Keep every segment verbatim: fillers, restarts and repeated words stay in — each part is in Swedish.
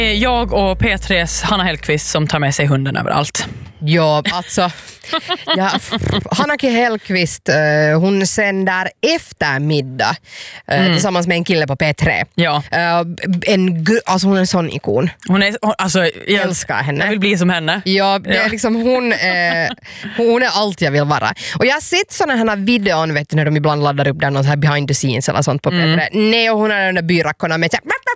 Jag och P tre:s Hanna Hellqvist som tar med sig hunden överallt. Ja, alltså ja, Hanna Hellqvist, uh, hon sänder eftermiddag uh, mm. tillsammans med en kille på P tre. Ja. Uh, en, alltså hon är en sån ikon. Hon är, hon, alltså, jag älskar henne. Jag vill bli som henne. Ja, det är liksom hon, är, hon är allt jag vill vara. Och jag har sett såna här videon, vet du, när de ibland laddar upp där någon så här behind the scenes eller sånt på P tre. Mm. Nej, och hon har den där byrackorna med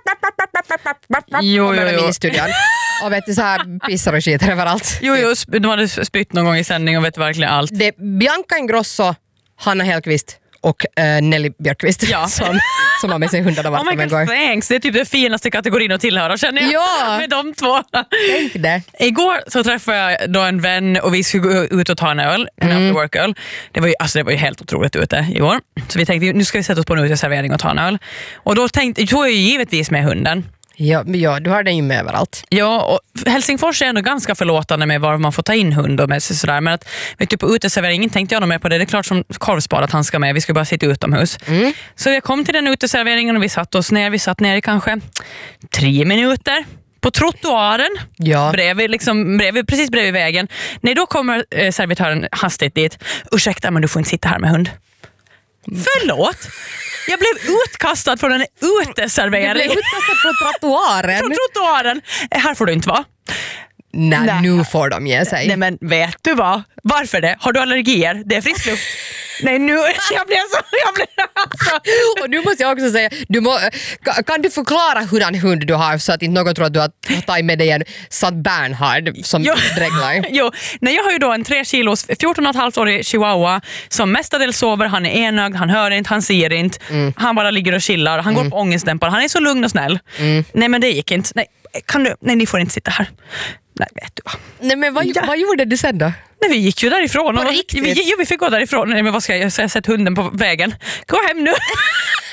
jo, jo, jo. i studion. Och vet du, så här pissar och skiter överallt. Jo, jo, de hade spytt någon gång i sändning och vet verkligen allt. Det är Bianca Ingrosso, Hanna Hellqvist och uh, Nelly Björkqvist ja. som, som har med sig hundarna vart oh de går. Thanks. Det är typ den finaste kategorin att tillhöra, känner jag. Ja. Med de två. Tänk det. Igår så träffade jag då en vän och vi skulle gå ut och ta en öl, en mm. after work öl. Det var ju, alltså det var ju helt otroligt ute igår. Så vi tänkte, nu ska vi sätta oss på en uteservering och ta en öl. Och då tänkte, tog jag ju givetvis med hunden. Ja, ja, du har den ju med överallt. Ja, och Helsingfors är ändå ganska förlåtande med var man får ta in hund och med sig sådär. Men att, vet du, på uteserveringen tänkte jag nog med på det. Det är klart som korvspad att han ska med. Vi ska bara sitta utomhus. Mm. Så jag kom till den uteserveringen och vi satt oss ner. Vi satt ner i kanske tre minuter på trottoaren. Ja. Bredvid, liksom, bredvid, precis bredvid vägen. Nej, då kommer eh, servitören hastigt dit. Ursäkta, men du får inte sitta här med hund. Förlåt? Jag blev utkastad från en uteservering. Du blev utkastad från trottoaren? Från trottoaren. Här får du inte vara. Nej, Nej, nu får de ge sig. Nej, men vet du vad? Varför det? Har du allergier? Det är frisk luft. Nej, nu, jag blev så... Jag blev så. Och nu måste jag också säga, du må, kan du förklara hurdan hund du har så att inte någon tror att du har tagit med dig en Sankt Bernhard som dreglar? Jo, nej, jag har ju då en tre kilos, fjorton och ett halvt årig chihuahua som mestadels sover, han är enögd, han hör inte, han ser inte, mm. han bara ligger och chillar, han mm. går på ångestdämpare, han är så lugn och snäll. Mm. Nej, men det gick inte. Nej, kan du, nej, ni får inte sitta här. Nej, vet du vad. Nej, men vad, ja. vad gjorde du sen då? Nej, vi gick ju därifrån. På och, riktigt? Vi, jo, vi fick gå därifrån. Nej, men vad ska jag, jag har sett hunden på vägen. Gå hem nu.